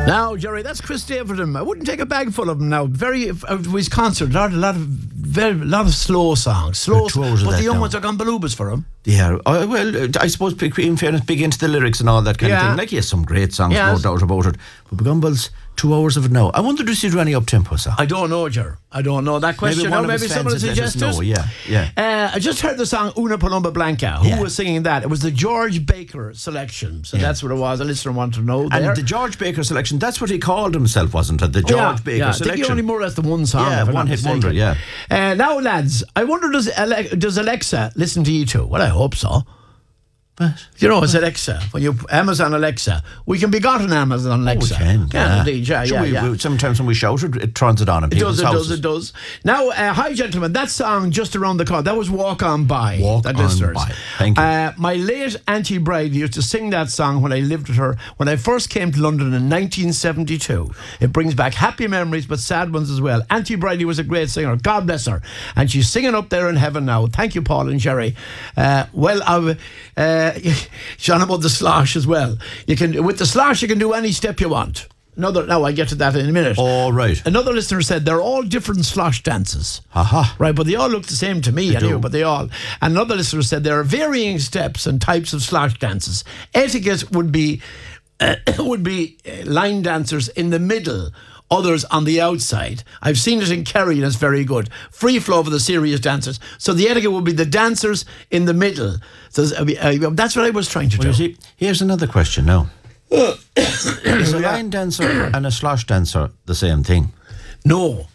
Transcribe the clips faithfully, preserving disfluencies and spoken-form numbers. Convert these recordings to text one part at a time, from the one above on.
Now, Jerry, that's Chris Davidham. I wouldn't take a bag full of them now. Very, uh, his concert, a lot, a lot of, very, a lot of slow songs, slow. But the young now. ones are gone balubas for him. Yeah, uh, well, uh, I suppose in fairness, big into the lyrics and all that kind Yeah. of thing. Like he has some great songs, Yes. no doubt about it. But Begumbal's two hours of it now. I wonder, does he do any up-tempo song? I don't know, Jerry. I don't know that question. Maybe one Or of maybe his someone fans would let us suggests know, it. yeah, yeah. Uh, I just heard the song Una Paloma Blanca. Who Yeah. was singing that? It was the George Baker selection. So Yeah. that's what it was. A listener wanted to know there. And the George Baker selection, that's what he called himself, wasn't it? The George yeah, Baker yeah. I selection. think he only more or less the one song. Yeah, if I'm one not hit mistaken. wonder, yeah. Uh, now, lads, I wonder, does, Ale- does Alexa listen to you too? Well, I hope so. But You know, it's Alexa. When you Amazon Alexa, we can be got on Amazon Alexa. we can, yeah, yeah. indeed, yeah, Sure, yeah, we- yeah. we- sometimes when we shout it, it turns it on in It does, people's it houses. does, it does. Now, uh, hi, gentlemen. That song just around the corner, that was Walk On By. Walk that On listeners. By. Thank you. Uh, my late Auntie Bridie used to sing that song when I lived with her when I first came to London in nineteen seventy-two. It brings back happy memories, but sad ones as well. Auntie Bridie was a great singer. God bless her. And she's singing up there in heaven now. Thank you, Paul and Jerry. Uh, well, uh, uh, Sean, about the slosh as well. You can With the slosh, you can do any step you want. Another, now I get to that in a minute. All right. Another listener said they're all different slosh dances. Aha. Right, but they all look the same to me, anyway, do. but they all. And another listener said there are varying steps and types of slosh dances. Etiquette would be uh, would be uh, line dancers in the middle, others on the outside. I've seen it in Kerry and it's very good. Free flow for the serious dancers. So the etiquette would be the dancers in the middle. So uh, that's what I was trying to Well, do. you see, here's another question now. Is a line dancer and a slosh dancer the same thing? No.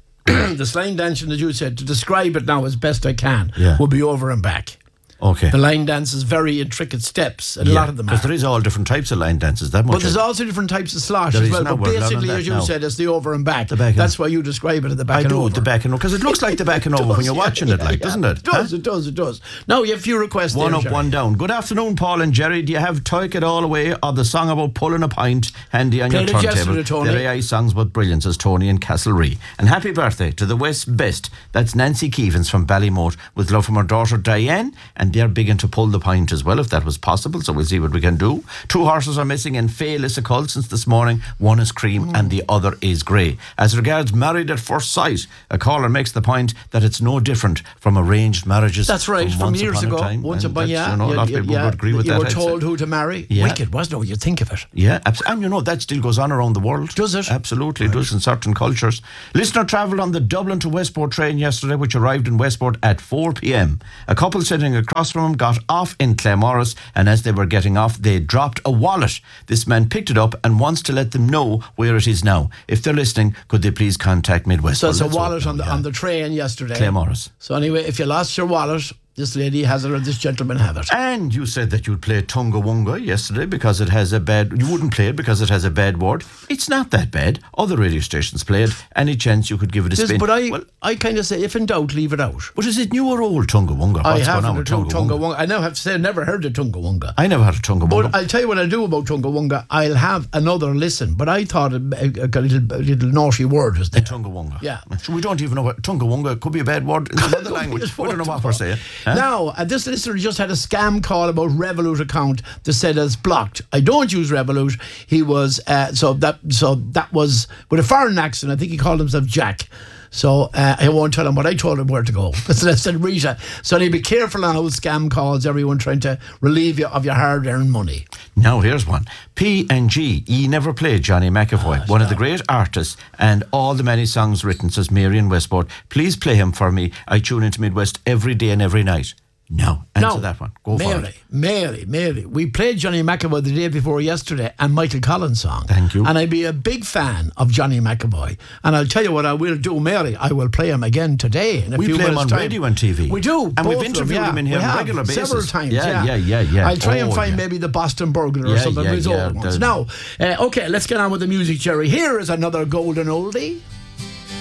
The line dancing, as you said, to describe it now as best I can, Yeah. would be over and back. Okay. The line dance is very intricate steps, and a lot of them are. Because there is all different types of line dances. That much. But there's I- also different types of slosh There as is well. now, But we're learning basically, that as you now. said, it's the over and back. The back and- That's why you describe it as the back I and do over. the back and over because it looks like the back and over when does, you're yeah, watching yeah, it, like, yeah. doesn't it? It does, Huh? it does, it does. Now, you have a few requests One there, up, Jerry. one down. Good afternoon, Paul and Jerry. Do you have Toik It All Away or the song about pulling a pint handy on Played your it yesterday, turntable? Tony. They're A I songs about brilliance, as Tony in Castlereagh. And happy birthday to the West Best. That's Nancy Keevans from Ballymote with love from her daughter Diane. And they're big into pull the pint as well, if that was possible. So we'll see what we can do. Two horses are missing in Félis Col since this morning. One is cream Mm. and the other is grey. As regards married at first sight, a caller makes the point that it's no different from arranged marriages. That's right, from, once years upon a ago. time. Once And upon, that's, yeah. you know, a lot of yeah, people yeah, would agree with you that. were I'd say. told who to marry. Yeah. Wicked, wasn't it? What you think of it? Yeah, abs- and you know, that still goes on around the world. Does it? Absolutely, it does in certain cultures. Listener travelled on the Dublin to Westport train yesterday, which arrived in Westport at four p.m. A couple sitting across from him got off in Claremorris, and as they were getting off, they dropped a wallet. This man picked it up and wants to let them know where it is now. If they're listening, could they please contact Midwest? So it's a Well, let's wallet hope on the, now, on yeah. the train yesterday. Claremorris. So anyway, if you lost your wallet, this lady has it or this gentleman have it. And you said that you'd play Tunga Wunga yesterday because it has a bad... You wouldn't play it because it has a bad word. It's not that bad. Other radio stations play it. Any chance you could give it a This- spin? but I, Well, I kind of say, if in doubt, leave it out. but is it new or old Tunga Wunga? I What's going haven't on a with Tunga Tunga Wunga? Wunga. I now have to say, I've never heard of Tunga Wunga. I never had a Tunga But Wunga. I'll tell you what I'll do about Tunga Wunga. I'll have another listen. But I thought a, a, a little, a little naughty word was there. Tunga Wunga. Yeah. So we don't even know what Tunga Wunga could be a bad word in some other language. We don't know what we're saying. Huh? Now, uh, this listener just had a scam call about Revolut account that said it's blocked. I don't use Revolut. He was uh, so that so that was with a foreign accent. I think he called himself Jack. So uh, I won't tell him, but I told him where to go. So I said Rita. So be careful on how scam calls. Everyone trying to relieve you of your hard-earned money. Now here's one. P and G. Ye never played Johnny McAvoy, one of the great artists and all the many songs written, says Mary in Westport. Please play him for me. I tune into Midwest every day and every night. No, answer No, that one. Go Mary, for it. Mary, Mary. We played Johnny McAvoy the day before yesterday and Michael Collins' song. Thank you. And I'd be a big fan of Johnny McAvoy. And I'll tell you what I will do, Mary. I will play him again today. In a We few play him minutes' on time. radio and T V. We do. And both we've of them, interviewed yeah. him in here We on a have, regular basis. several times. Yeah, Yeah, yeah, yeah, yeah. I'll try and Oh, find yeah. maybe the Boston Burglar or Yeah, something yeah, of his yeah, old ones. the- Now, uh, okay, let's get on with the music, Jerry. Here is another golden oldie.